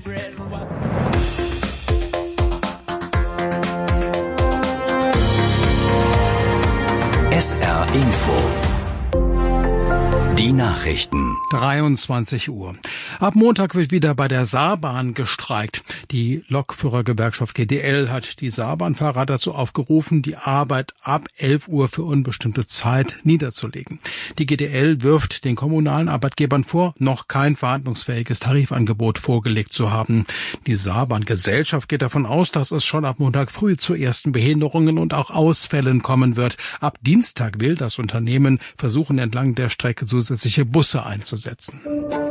SR Info. Die Nachrichten. 23 Uhr. Ab Montag wird wieder bei der Saarbahn gestreikt. Die Lokführergewerkschaft GDL hat die Saarbahnfahrer dazu aufgerufen, die Arbeit ab 11 Uhr für unbestimmte Zeit niederzulegen. Die GDL wirft den kommunalen Arbeitgebern vor, noch kein verhandlungsfähiges Tarifangebot vorgelegt zu haben. Die Saarbahngesellschaft geht davon aus, dass es schon ab Montag früh zu ersten Behinderungen und auch Ausfällen kommen wird. Ab Dienstag will das Unternehmen versuchen, entlang der Strecke zusätzliche Busse einzusetzen.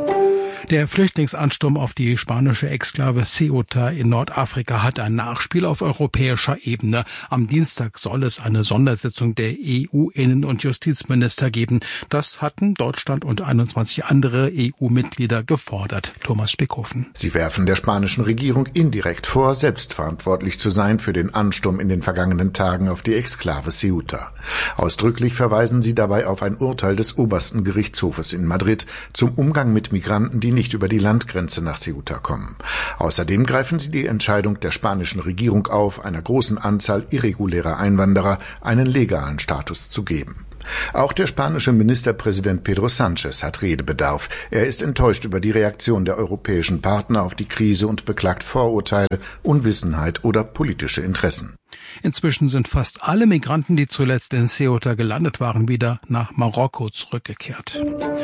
Der Flüchtlingsansturm auf die spanische Exklave Ceuta in Nordafrika hat ein Nachspiel auf europäischer Ebene. Am Dienstag soll es eine Sondersitzung der EU-Innen- und Justizminister geben. Das hatten Deutschland und 21 andere EU-Mitglieder gefordert. Thomas Spickhofen. Sie werfen der spanischen Regierung indirekt vor, selbstverantwortlich zu sein für den Ansturm in den vergangenen Tagen auf die Exklave Ceuta. Ausdrücklich verweisen sie dabei auf ein Urteil des obersten Gerichtshofes in Madrid zum Umgang mit Migranten, die nicht über die Landgrenze nach Ceuta kommen. Außerdem greifen sie die Entscheidung der spanischen Regierung auf, einer großen Anzahl irregulärer Einwanderer einen legalen Status zu geben. Auch der spanische Ministerpräsident Pedro Sánchez hat Redebedarf. Er ist enttäuscht über die Reaktion der europäischen Partner auf die Krise und beklagt Vorurteile, Unwissenheit oder politische Interessen. Inzwischen sind fast alle Migranten, die zuletzt in Ceuta gelandet waren, wieder nach Marokko zurückgekehrt.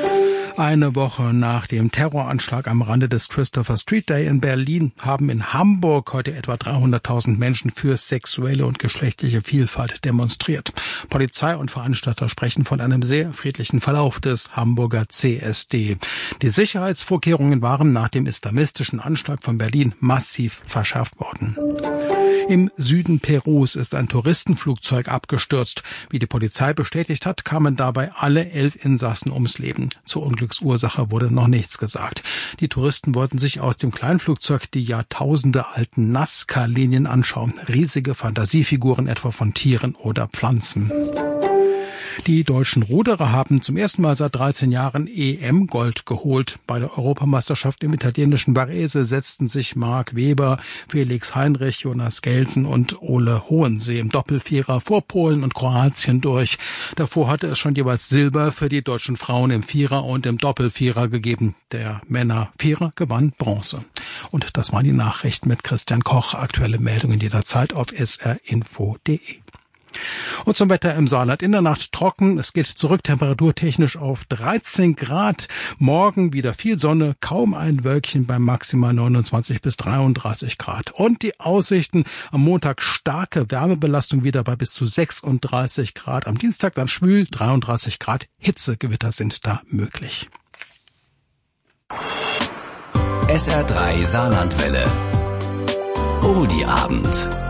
Eine Woche nach dem Terroranschlag am Rande des Christopher Street Day in Berlin haben in Hamburg heute etwa 300.000 Menschen für sexuelle und geschlechtliche Vielfalt demonstriert. Polizei und Veranstalter sprechen von einem sehr friedlichen Verlauf des Hamburger CSD. Die Sicherheitsvorkehrungen waren nach dem islamistischen Anschlag von Berlin massiv verschärft worden. Im Süden Perus ist ein Touristenflugzeug abgestürzt. Wie die Polizei bestätigt hat, kamen dabei alle 11 Insassen ums Leben. Zur Unglücksursache wurde noch nichts gesagt. Die Touristen wollten sich aus dem Kleinflugzeug die jahrtausendealten Nazca-Linien anschauen. Riesige Fantasiefiguren etwa von Tieren oder Pflanzen. Die deutschen Ruderer haben zum ersten Mal seit 13 Jahren EM-Gold geholt. Bei der Europameisterschaft im italienischen Varese setzten sich Marc Weber, Felix Heinrich, Jonas Gelsen und Ole Hohensee im Doppelvierer vor Polen und Kroatien durch. Davor hatte es schon jeweils Silber für die deutschen Frauen im Vierer und im Doppelvierer gegeben. Der Männer-Vierer gewann Bronze. Und das waren die Nachrichten mit Christian Koch. Aktuelle Meldungen jederzeit auf srinfo.de. Und zum Wetter im Saarland. In der Nacht trocken. Es geht zurück temperaturtechnisch auf 13 Grad. Morgen wieder viel Sonne, kaum ein Wölkchen bei maximal 29 bis 33 Grad. Und die Aussichten am Montag starke Wärmebelastung wieder bei bis zu 36 Grad. Am Dienstag dann schwül, 33 Grad. Hitzegewitter sind da möglich. SR3 Saarlandwelle. Oldie Abend.